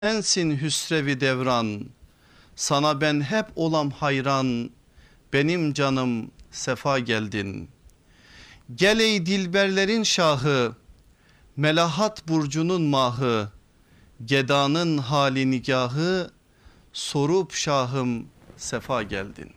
Sensin hüsrevi devran, sana ben hep olam hayran, benim canım sefa geldin. Gel ey dilberlerin şahı, melahat burcunun mahı, gedanın hali nigahı, sorup şahım sefa geldin.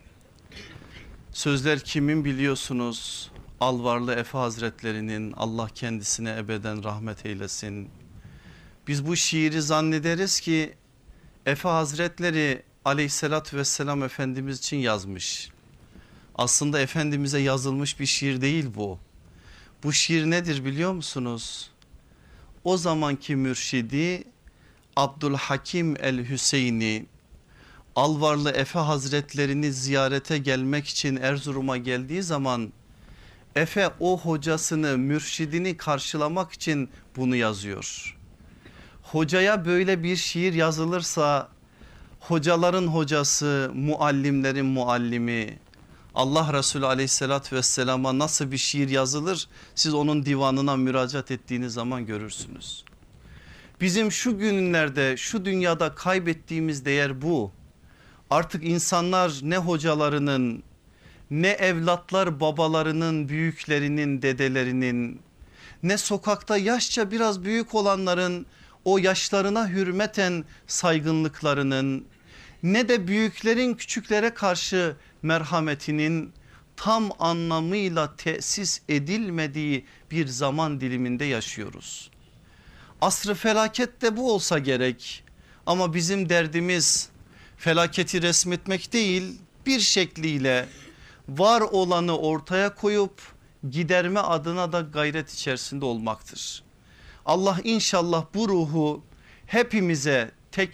Sözler kimin biliyorsunuz? Alvarlı Efe Hazretlerinin, Allah kendisine ebeden rahmet eylesin. Biz bu şiiri zannederiz ki Efe Hazretleri aleyhissalatü vesselam Efendimiz için yazmış. Aslında Efendimiz'e yazılmış bir şiir değil bu. Bu şiir nedir biliyor musunuz? O zamanki mürşidi Abdülhakim el-Hüseyni Alvarlı Efe Hazretlerini ziyarete gelmek için Erzurum'a geldiği zaman Efe o hocasını, mürşidini karşılamak için bunu yazıyor. Hocaya böyle bir şiir yazılırsa hocaların hocası, muallimlerin muallimi Allah Resulü aleyhissalatü vesselama nasıl bir şiir yazılır, siz onun divanına müracaat ettiğiniz zaman görürsünüz. Bizim şu günlerde, şu dünyada kaybettiğimiz değer bu. Artık insanlar ne hocalarının, ne evlatlar babalarının, büyüklerinin, dedelerinin, ne sokakta yaşça biraz büyük olanların o yaşlarına hürmeten saygınlıklarının, ne de büyüklerin küçüklere karşı merhametinin tam anlamıyla tesis edilmediği bir zaman diliminde yaşıyoruz. Asr-ı felaket de bu olsa gerek, ama bizim derdimiz felaketi resmetmek değil, bir şekliyle var olanı ortaya koyup giderme adına da gayret içerisinde olmaktır. Allah inşallah bu ruhu hepimize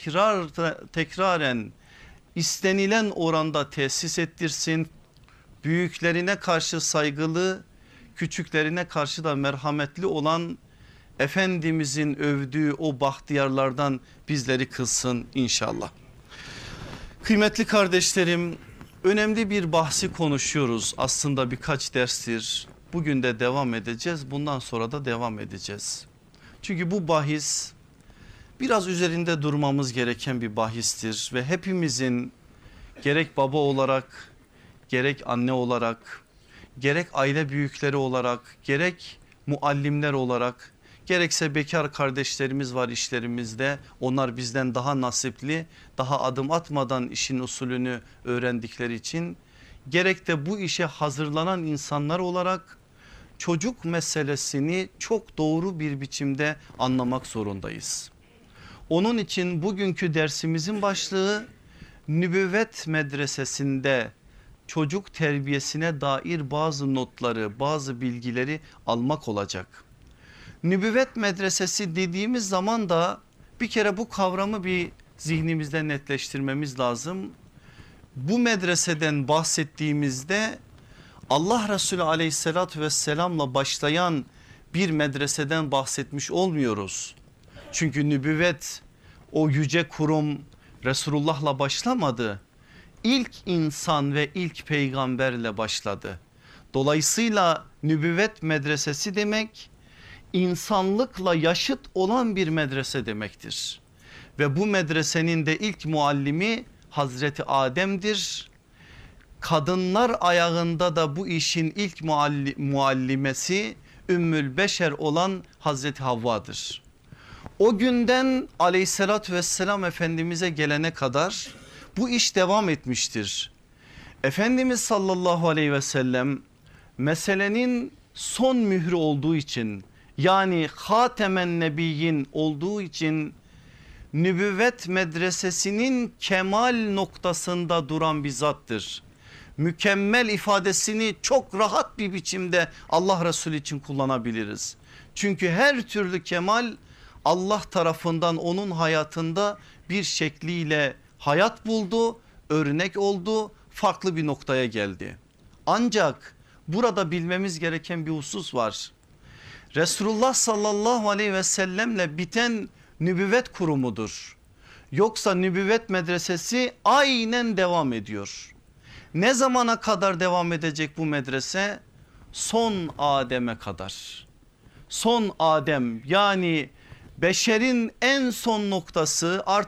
tekraren istenilen oranda tesis ettirsin. Büyüklerine karşı saygılı, küçüklerine karşı da merhametli olan Efendimizin övdüğü o bahtiyarlardan bizleri kılsın inşallah. Kıymetli kardeşlerim, önemli bir bahsi konuşuyoruz aslında birkaç derstir. Bugün de devam edeceğiz, bundan sonra da devam edeceğiz. Çünkü bu bahis biraz üzerinde durmamız gereken bir bahistir ve hepimizin gerek baba olarak, gerek anne olarak, gerek aile büyükleri olarak, gerek muallimler olarak, gerekse bekar kardeşlerimiz var işlerimizde, onlar bizden daha nasipli, daha adım atmadan işin usulünü öğrendikleri için, gerek de bu işe hazırlanan insanlar olarak çocuk meselesini çok doğru bir biçimde anlamak zorundayız. Onun için bugünkü dersimizin başlığı nübüvvet medresesinde çocuk terbiyesine dair bazı notları, bazı bilgileri almak olacak. Nübüvvet medresesi dediğimiz zaman da bir kere bu kavramı bir zihnimizde netleştirmemiz lazım. Bu medreseden bahsettiğimizde Allah Resulü aleyhissalatü vesselamla başlayan bir medreseden bahsetmiş olmuyoruz. Çünkü nübüvvet, o yüce kurum Resulullah'la başlamadı. İlk insan ve ilk peygamberle başladı. Dolayısıyla nübüvvet medresesi demek insanlıkla yaşıt olan bir medrese demektir. Ve bu medresenin de ilk muallimi Hazreti Adem'dir. Kadınlar ayağında da bu işin ilk muallimesi Ümmül Beşer olan Hazreti Havva'dır. O günden aleyhissalatü vesselam Efendimiz'e gelene kadar bu iş devam etmiştir. Efendimiz sallallahu aleyhi ve sellem meselenin son mührü olduğu için, yani hatemen nebiyyin olduğu için, nübüvvet medresesinin kemal noktasında duran bir zattır. Mükemmel ifadesini çok rahat bir biçimde Allah Resulü için kullanabiliriz. Çünkü her türlü kemal Allah tarafından onun hayatında bir şekliyle hayat buldu, örnek oldu, farklı bir noktaya geldi. Ancak burada bilmemiz gereken bir husus var. Resulullah sallallahu aleyhi ve sellemle biten nübüvvet kurumudur. Yoksa nübüvvet medresesi aynen devam ediyor. Ne zamana kadar devam edecek bu medrese? Son Adem'e kadar. Son Adem, yani beşerin en son noktası, artık